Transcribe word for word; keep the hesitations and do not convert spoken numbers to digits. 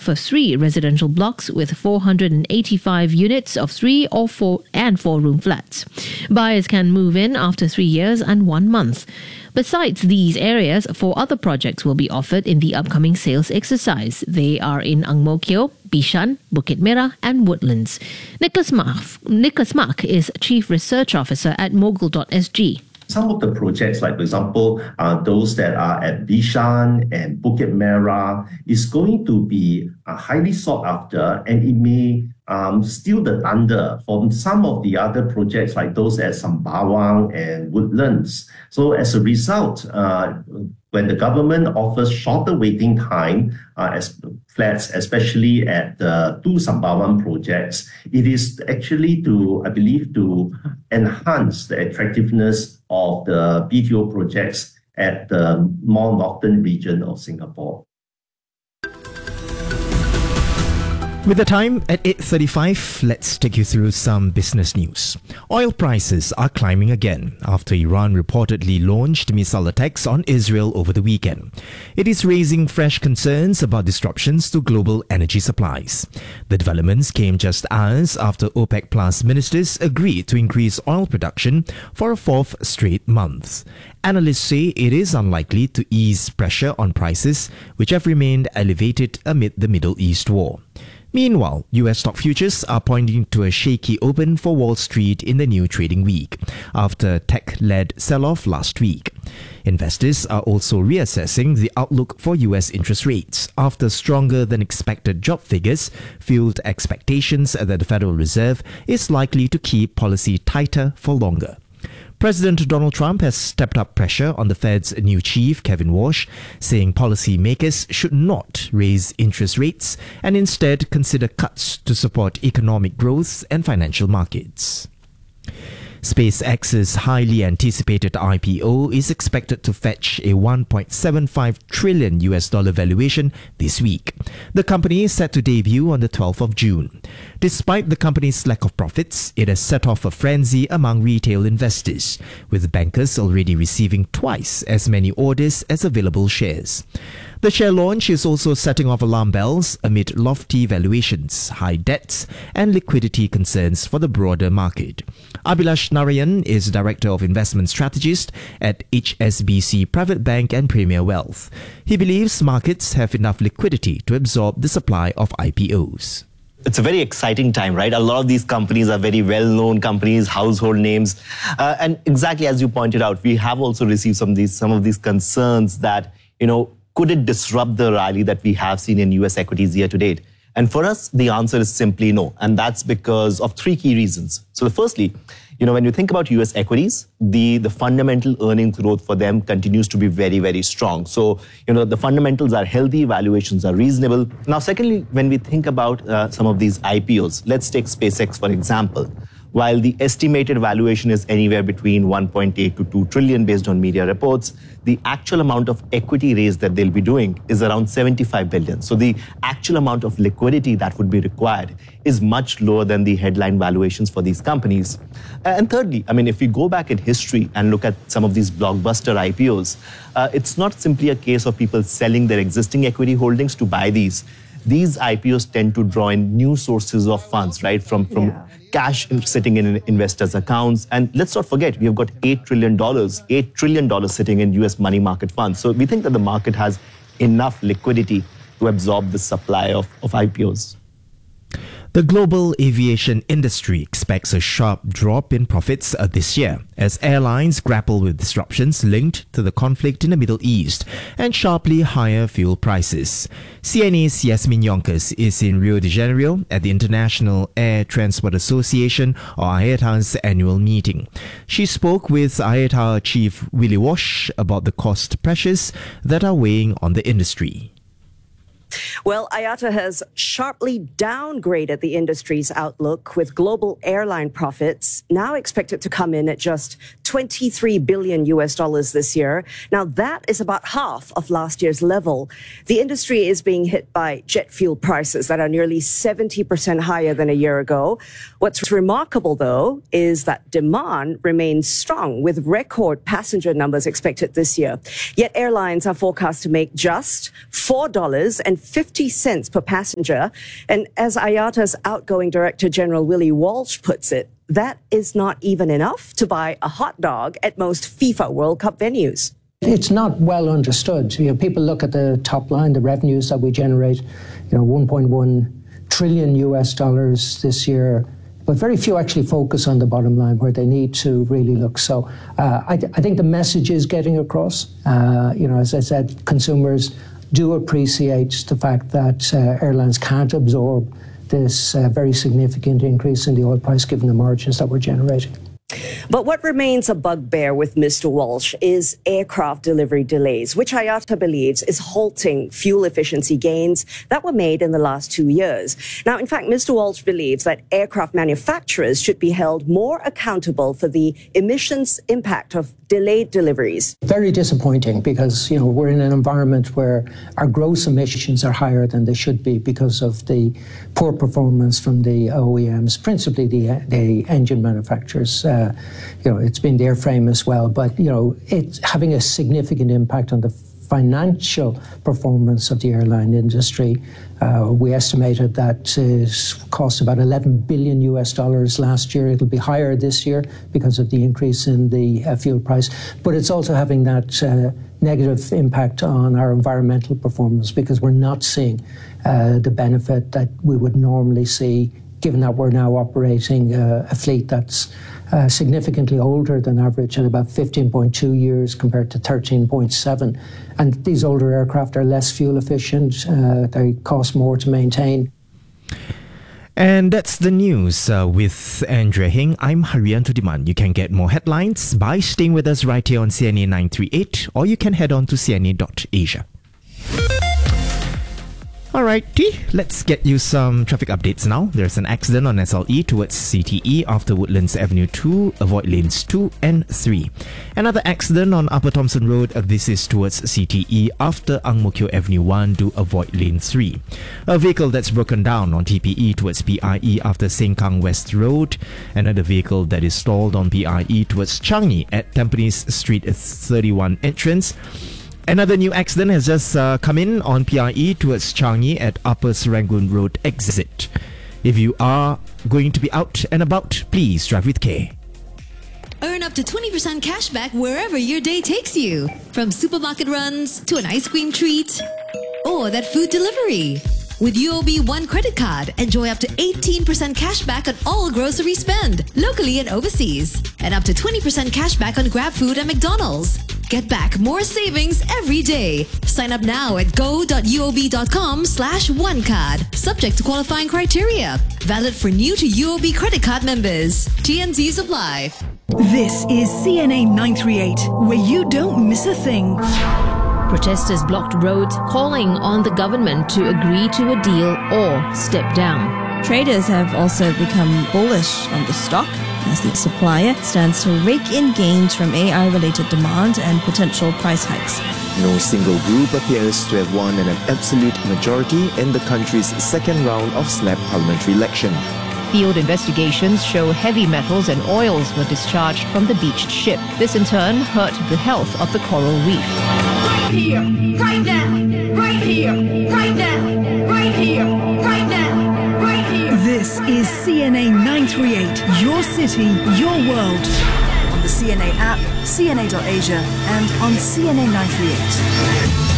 for three residential blocks with four hundred eighty-five units of three or four and four-room flats. Buyers can move in after three years and one month. Besides these areas, four other projects will be offered in the upcoming sales exercise. They are in Ang Mo Kio, Bishan, Bukit Merah and Woodlands. Nicholas Mark, Nicholas Mark is Chief Research Officer at mogul dot s g. Some of the projects, like for example, uh, those that are at Bishan and Bukit Merah, is going to be uh, highly sought after, and it may um, steal the thunder from some of the other projects, like those at Sembawang and Woodlands. So as a result, uh, when the government offers shorter waiting time uh, as flats, especially at the two Sembawang projects, it is actually to, I believe, to enhance the attractiveness of the B T O projects at the more northern region of Singapore. With the time at eight thirty-five, let's take you through some business news. Oil prices are climbing again after Iran reportedly launched missile attacks on Israel over the weekend. It is raising fresh concerns about disruptions to global energy supplies. The developments came just hours after OPEC Plus ministers agreed to increase oil production for a fourth straight month. Analysts say it is unlikely to ease pressure on prices, which have remained elevated amid the Middle East war. Meanwhile, U S stock futures are pointing to a shaky open for Wall Street in the new trading week, after tech-led sell-off last week. Investors are also reassessing the outlook for U S interest rates after stronger than expected job figures fueled expectations that the Federal Reserve is likely to keep policy tighter for longer. President Donald Trump has stepped up pressure on the Fed's new chief, Kevin Warsh, saying policymakers should not raise interest rates and instead consider cuts to support economic growth and financial markets. SpaceX's highly anticipated I P O is expected to fetch a one point seven five trillion U S dollar valuation this week. The company is set to debut on the twelfth of June. Despite the company's lack of profits, it has set off a frenzy among retail investors, with bankers already receiving twice as many orders as available shares. The share launch is also setting off alarm bells amid lofty valuations, high debts, and liquidity concerns for the broader market. Abhilash Narayan is Director of Investment Strategist at H S B C Private Bank and Premier Wealth. He believes markets have enough liquidity to absorb the supply of I P Os. It's a very exciting time, right? A lot of these companies are very well-known companies, household names. Uh, and exactly as you pointed out, we have also received some of these, some of these concerns that, you know, could it disrupt the rally that we have seen in U S equities year to date? And for us, the answer is simply no. And that's because of three key reasons. So firstly, you know, when you think about U S equities, the, the fundamental earnings growth for them continues to be very, very strong. So, you know, the fundamentals are healthy, valuations are reasonable. Now, secondly, when we think about uh, some of these I P Os, let's take SpaceX, for example. While the estimated valuation is anywhere between one point eight to two trillion based on media reports, the actual amount of equity raise that they'll be doing is around seventy-five billion. So the actual amount of liquidity that would be required is much lower than the headline valuations for these companies. And thirdly, I mean, if we go back in history and look at some of these blockbuster I P Os, uh, it's not simply a case of people selling their existing equity holdings to buy these. These I P Os tend to draw in new sources of funds, right, from, from yeah. cash sitting in investors' accounts. And let's not forget, we have got eight trillion dollars, eight trillion dollars sitting in U S money market funds. So we think that the market has enough liquidity to absorb the supply of, of I P Os. The global aviation industry expects a sharp drop in profits uh, this year as airlines grapple with disruptions linked to the conflict in the Middle East and sharply higher fuel prices. C N A's Yasmin Yonkers is in Rio de Janeiro at the International Air Transport Association, or I A T A's annual meeting. She spoke with I A T A Chief Willie Walsh about the cost pressures that are weighing on the industry. Well, I A T A has sharply downgraded the industry's outlook, with global airline profits now expected to come in at just twenty-three billion U S dollars this year. Now, that is about half of last year's level. The industry is being hit by jet fuel prices that are nearly seventy percent higher than a year ago. What's remarkable, though, is that demand remains strong, with record passenger numbers expected this year. Yet airlines are forecast to make just four dollars and fifty cents per passenger. And as I A T A's outgoing Director General Willie Walsh puts it, that is not even enough to buy a hot dog at most FIFA World Cup venues. It's not well understood. You know, people look at the top line, the revenues that we generate, you know, one point one trillion U S dollars this year, but very few actually focus on the bottom line where they need to really look. So uh, I, th- I think the message is getting across. Uh, you know, as I said, consumers do appreciate the fact that uh, airlines can't absorb this uh, very significant increase in the oil price given the margins that we're generating. But what remains a bugbear with Mister Walsh is aircraft delivery delays, which I A T A believes is halting fuel efficiency gains that were made in the last two years. Now, in fact, Mister Walsh believes that aircraft manufacturers should be held more accountable for the emissions impact of delayed deliveries. Very disappointing because, you know, we're in an environment where our gross emissions are higher than they should be because of the poor performance from the O E Ms, principally the, the engine manufacturers. Uh, you know, it's been the airframe as well, but, you know, it's having a significant impact on the financial performance of the airline industry. Uh, we estimated that it cost about eleven billion U S dollars last year. It'll be higher this year because of the increase in the uh, fuel price. But it's also having that uh, negative impact on our environmental performance because we're not seeing uh, the benefit that we would normally see, given that we're now operating uh, a fleet that's uh, significantly older than average at about fifteen point two years compared to thirteen point seven. And these older aircraft are less fuel efficient. Uh, they cost more to maintain. And that's the news uh, with Andrea Heng. I'm Haryanto Diman. You can get more headlines by staying with us right here on C N A nine three eight, or you can head on to C N A dot asia. Alrighty, let's get you some traffic updates now. There's an accident on S L E towards C T E after Woodlands Avenue two. Avoid lanes two and three. Another accident on Upper Thomson Road. This is towards C T E after Ang Mo Kio Avenue one. Do avoid lane three. A vehicle that's broken down on T P E towards P I E after Sengkang West Road. Another vehicle that is stalled on P I E towards Changi at Tampines Street thirty-one entrance. Another new accident has just uh, come in on P I E towards Changi at Upper Serangoon Road exit. If you are going to be out and about, please drive with care. Earn up to twenty percent cash back wherever your day takes you. From supermarket runs to an ice cream treat or that food delivery. With U O B One credit card, enjoy up to eighteen percent cash back on all grocery spend, locally and overseas. And up to twenty percent cash back on GrabFood and McDonald's. Get back more savings every day. Sign up now at go.uob.com slash one card. Subject to qualifying criteria. Valid for new to U O B credit card members. T N Cs apply. This is C N A nine three eight, where you don't miss a thing. Protesters blocked roads, calling on the government to agree to a deal or step down. Traders have also become bullish on the stock as the supplier stands to rake in gains from A I-related demand and potential price hikes. No single group appears to have won an absolute majority in the country's second round of snap parliamentary election. Field investigations show heavy metals and oils were discharged from the beached ship. This in turn hurt the health of the coral reef. Right here, right now, right here, right now, right here, right now, right here. This is C N A nine three eight, your city, your world. On the C N A app, C N A dot asia, and on C N A nine three eight.